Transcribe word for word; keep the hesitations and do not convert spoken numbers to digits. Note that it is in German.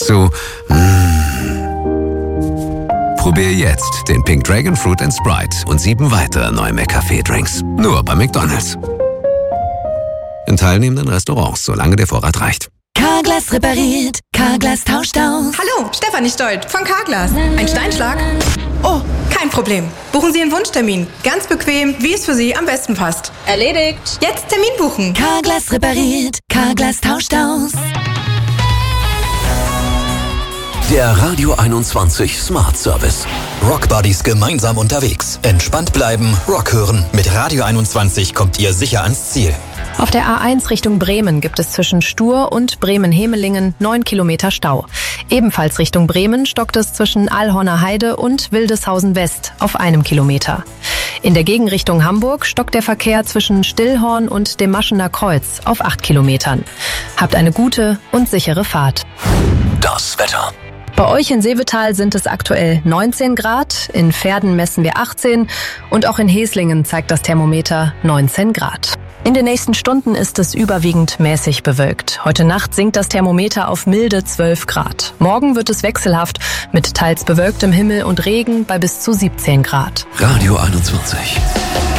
zu mm. Probier jetzt den Pink Dragon Fruit and Sprite und sieben weitere neue McCafé-Drinks. Nur bei McDonald's. In teilnehmenden Restaurants, solange der Vorrat reicht. Carglass repariert, Carglass tauscht aus. Hallo, Stefanie Stolt von Carglass. Ein Steinschlag? Oh, kein Problem. Buchen Sie einen Wunschtermin. Ganz bequem, wie es für Sie am besten passt. Erledigt. Jetzt Termin buchen. Carglass repariert, Carglass tauscht aus. Der Radio einundzwanzig Smart Service. Rock Buddies gemeinsam unterwegs. Entspannt bleiben, Rock hören. Mit Radio einundzwanzig kommt ihr sicher ans Ziel. Auf der A eins Richtung Bremen gibt es zwischen Stur und Bremen-Hemelingen neun Kilometer Stau. Ebenfalls Richtung Bremen stockt es zwischen Allhorner Heide und Wildeshausen West auf einem Kilometer. In der Gegenrichtung Hamburg stockt der Verkehr zwischen Stillhorn und dem Maschener Kreuz auf acht Kilometern. Habt eine gute und sichere Fahrt. Das Wetter. Bei euch in Seevetal sind es aktuell neunzehn Grad, in Verden messen wir achtzehn und auch in Heslingen zeigt das Thermometer neunzehn Grad. In den nächsten Stunden ist es überwiegend mäßig bewölkt. Heute Nacht sinkt das Thermometer auf milde zwölf Grad. Morgen wird es wechselhaft mit teils bewölktem Himmel und Regen bei bis zu siebzehn Grad. Radio einundzwanzig.